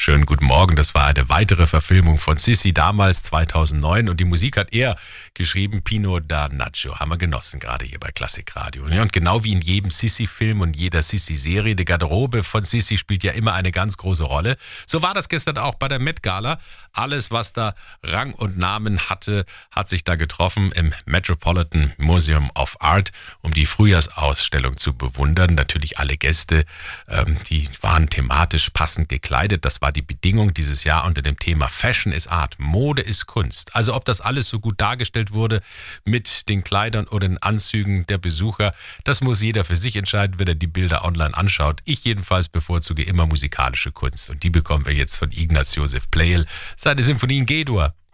Schönen guten Morgen, das war eine weitere Verfilmung von Sissi, damals 2009 und die Musik hat er geschrieben, Pino Donaggio, haben wir genossen, gerade hier bei Klassikradio. Ja, und genau wie in jedem Sissi-Film und jeder Sissi-Serie, die Garderobe von Sissi spielt ja immer eine ganz große Rolle. So war das gestern auch bei der Met Gala. Alles, was da Rang und Namen hatte, hat sich da getroffen im Metropolitan Museum of Art, um die Frühjahrsausstellung zu bewundern. Natürlich alle Gäste, die waren thematisch passend gekleidet. Das war die Bedingung dieses Jahr unter dem Thema Fashion is Art, Mode ist Kunst. Also ob das alles so gut dargestellt wurde mit den Kleidern oder den Anzügen der Besucher, das muss jeder für sich entscheiden, wenn er die Bilder online anschaut. Ich jedenfalls bevorzuge immer musikalische Kunst und die bekommen wir jetzt von Ignaz Josef Pleyel, seine Sinfonie in G-Dur.